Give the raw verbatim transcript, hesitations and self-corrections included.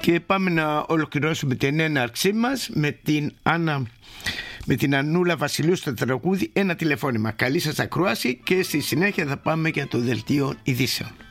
Και πάμε να ολοκληρώσουμε την έναρξή μας με την Άννα, με την Ανούλα Βασιλείου στο τραγούδι «Ένα τηλεφώνημα». Καλή σας ακρόαση και στη συνέχεια θα πάμε για το δελτίο ειδήσεων.